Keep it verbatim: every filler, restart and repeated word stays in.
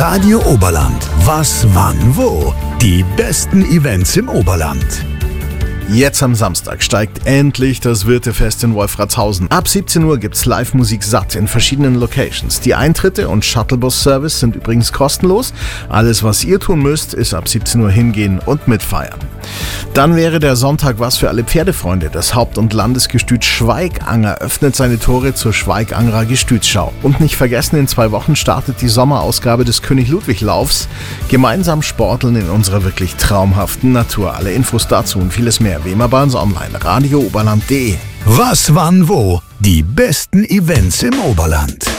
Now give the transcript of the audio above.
Radio Oberland. Was, wann, wo? Die besten Events im Oberland. Jetzt am Samstag steigt endlich das Wirtefest in Wolfratshausen. Ab siebzehn Uhr gibt's Live-Musik satt in verschiedenen Locations. Die Eintritte und Shuttlebus-Service sind übrigens kostenlos. Alles, was ihr tun müsst, ist ab siebzehn Uhr hingehen und mitfeiern. Dann wäre der Sonntag was für alle Pferdefreunde. Das Haupt- und Landesgestüt Schweiganger öffnet seine Tore zur Schweigangerer Gestütsschau. Und nicht vergessen, in zwei Wochen startet die Sommerausgabe des König-Ludwig-Laufs. Gemeinsam sporteln in unserer wirklich traumhaften Natur. Alle Infos dazu und vieles mehr. Wemerbahns online, radio oberland punkt de. Was, wann, wo? Die besten Events im Oberland.